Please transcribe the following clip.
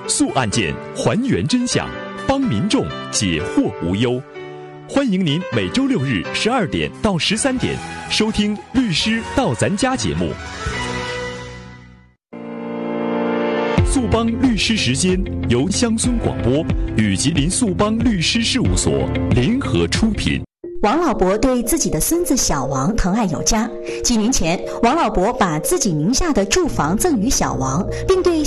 诉案件，还原真相，帮民众解惑无忧。欢迎您每周六日12点到13点收听《律师到咱家》节目。速帮律师时间由乡村广播与吉林速帮律师事务所联合出品。 王老伯对自己的孙子小王疼爱有加。几年前，王老伯把自己名下的住房赠与小王，并对